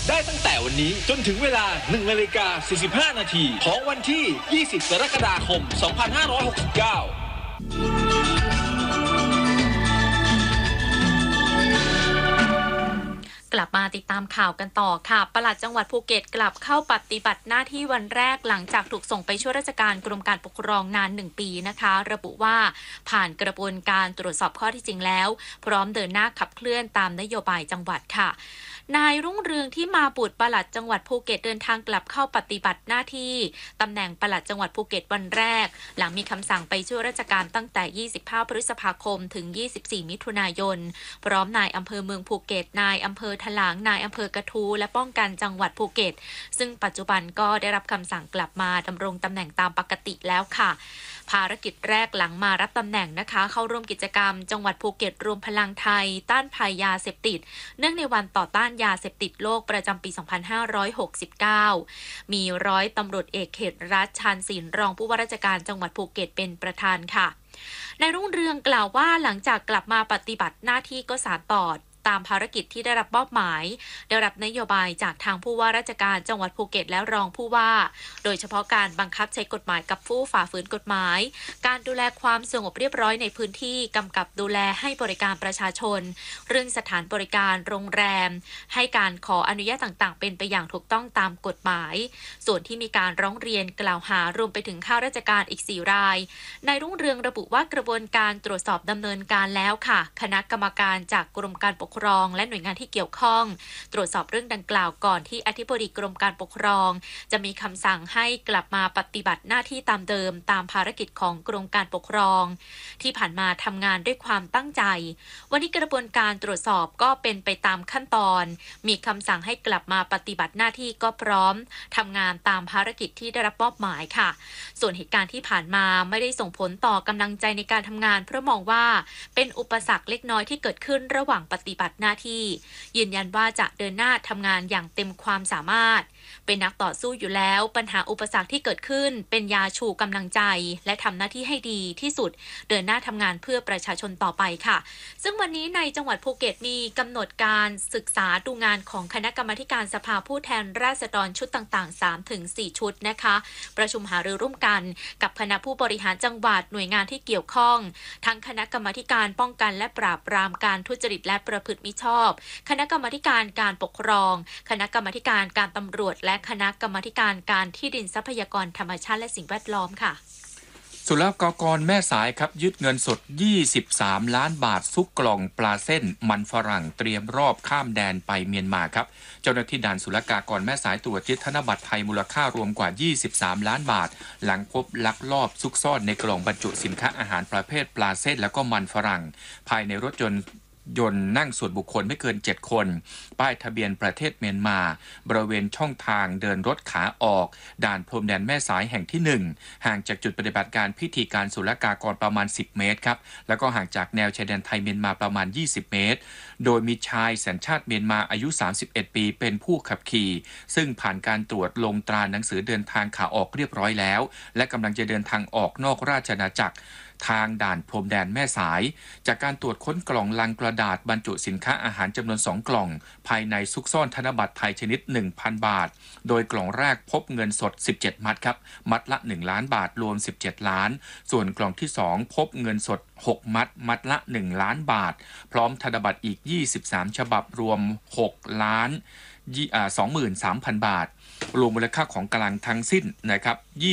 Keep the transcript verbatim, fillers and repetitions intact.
ได้ตั้งแต่วันนี้จนถึงเวลาหนึ่งนาฬิกาสี่สิบห้านาทีของวันที่ยี่สิบกรกฎาคมสองพันห้าร้อยหกสิบเก้ากลับมาติดตามข่าวกันต่อค่ะปลัดจังหวัดภูเก็ตกลับเข้าปฏิบัติหน้าที่วันแรกหลังจากถูกส่งไปช่วยราชการกรมการปกครองนานหนึ่งปีนะคะระบุว่าผ่านกระบวนการตรวจสอบข้อที่จริงแล้วพร้อมเดินหน้าขับเคลื่อนตามนโยบายจังหวัดค่ะนายรุ่งเรืองที่มาบุตรปลัดจังหวัดภูเก็ตเดินทางกลับเข้าปฏิบัติหน้าที่ตำแหน่งปลัดจังหวัดภูเก็ตวันแรกหลังมีคำสั่งไปช่วยราชการตั้งแต่ยี่สิบห้าพฤษภาคมถึงยี่สิบสี่มิถุนายนพร้อมนายอำเภอเมืองภูเก็ตนายอำเภอถลางนายอำเภอกระทู้และป้องกันจังหวัดภูเก็ตซึ่งปัจจุบันก็ได้รับคำสั่งกลับมาดำรงตำแหน่งตามปกติแล้วค่ะภารกิจแรกหลังมารับตำแหน่งนะคะเข้าร่วมกิจกรรมจังหวัดภูเก็ตรวมพลังไทยต้านภัยยาเสพติดเนื่องในวันต่อต้านยาเสพติดโลกประจำปีสองพันห้าร้อยหกสิบเก้ามีร้อยตำรวจเอกเขตรัฐชาญศิลป์รองผู้ว่าราชการจังหวัดภูเก็ตเป็นประธานค่ะนายรุ่งเรืองกล่าวว่าหลังจากกลับมาปฏิบัติหน้าที่ก็สานต่อตามภารกิจที่ได้รับมอบหมายได้รับนโยบายจากทางผู้ว่าราชการจังหวัดภูเก็ตและรองผู้ว่าโดยเฉพาะการบังคับใช้กฎหมายกับผู้ฝ่าฝืนกฎหมายการดูแลความสงบเรียบร้อยในพื้นที่กำกับดูแลให้บริการประชาชนเรื่องสถานบริการโรงแรมให้การขออนุญาตต่างๆเป็นไปอย่างถูกต้องตามกฎหมายส่วนที่มีการร้องเรียนกล่าวหารวมไปถึงข้าราชการอีกสี่รายนายรุ่งเรืองระบุว่ากระบวนการตรวจสอบดำเนินการแล้วค่ะคณะกรรมการจากกรมการปกครองและหน่วยงานที่เกี่ยวข้องตรวจสอบเรื่องดังกล่าวก่อนที่อธิบดีกรมการปกครองจะมีคำสั่งให้กลับมาปฏิบัติหน้าที่ตามเดิมตามภารกิจของกรมการปกครองที่ผ่านมาทำงานด้วยความตั้งใจวันนี้กระบวนการตรวจสอบก็เป็นไปตามขั้นตอนมีคำสั่งให้กลับมาปฏิบัติหน้าที่ก็พร้อมทำงานตามภารกิจที่ได้รับมอบหมายค่ะส่วนเหตุการณ์ที่ผ่านมาไม่ได้ส่งผลต่อกำลังใจในการทำงานเพราะมองว่าเป็นอุปสรรคเล็กน้อยที่เกิดขึ้นระหว่างปฏิบัติหน้าที่ยืนยันว่าจะเดินหน้าทำงานอย่างเต็มความสามารถเป็นนักต่อสู้อยู่แล้วปัญหาอุปสรรคที่เกิดขึ้นเป็นยาชูกำลังใจและทำหน้าที่ให้ดีที่สุดเดินหน้าทำงานเพื่อประชาชนต่อไปค่ะซึ่งวันนี้ในจังหวัดภูเก็ตมีกำหนดการศึกษาดูงานของคณะกรรมาการสภาผู้แทนราษฎรชุดต่างๆ สามถึงสี่ ชุดนะคะประชุมหารือร่วมกันกับคณะผู้บริหารจังหวัดหน่วยงานที่เกี่ยวข้องทั้งคณะกรรมาการป้องกันและปราบปรามการทุจริตและประพฤติมิชอบคณะกรรมาการการปกครองคณะกรรมาการการตำรวจและคณะกรรมาการการที่ดินทรัพยากรธรรมชาติและสิ่งแวดล้อมค่ะศุลกากรแม่สายครับยึดเงินสดยี่สิบสามล้านบาทซุกกล่องปลาเส้นมันฝรั่งเตรียมรอบข้ามแดนไปเมียนมาครับเจ้าหน้าที่ด่านศุลกากรแม่สายตรวจยึดธนบัตรไทยมูลค่ารวมกว่ายี่สิบสามล้านบาทหลังพบลักลอบซุกซ่อนในกล่องบรรจุสินค้าอาหารประเภทปลาเส้นแล้วก็มันฝรั่งภายในรถยนต์ยนต์นั่งส่วนบุคคลไม่เกินเจ็ดคนป้ายทะเบียนประเทศเมียนมาบริเวณช่องทางเดินรถขาออกด่านพรมแดนแม่สายแห่งที่หนึ่งห่างจากจุดปฏิบัติการพิธีการศุลกากรประมาณสิบเมตรครับแล้วก็ห่างจากแนวชายแดนไทยเมียนมาประมาณยี่สิบเมตรโดยมีชายสัญชาติเมียนมาอายุสามสิบเอ็ดปีเป็นผู้ขับขี่ซึ่งผ่านการตรวจลงตราหนังสือเดินทางขาออกเรียบร้อยแล้วและกำลังจะเดินทางออกนอกราชอาณาจักรทางด่านพรมแดนแม่สายจากการตรวจค้นกล่องลังกระดาษบรรจุสินค้าอาหารจำนวนสองกล่องภายในซุกซ่อนธนบัตรไทยชนิด หนึ่งพัน บาทโดยกล่องแรกพบเงินสดสิบเจ็ดมัดครับมัดละหนึ่งล้านบาทรวมสิบเจ็ดล้านส่วนกล่องที่สองพบเงินสดหกมัดมัดละหนึ่งล้านบาทพร้อมธนบัตรอีกยี่สิบสามฉบับรวมหกล้าน สองหมื่นสามพัน บาทรวมมูลค่าของกลางทั้งสิ้นนะครับ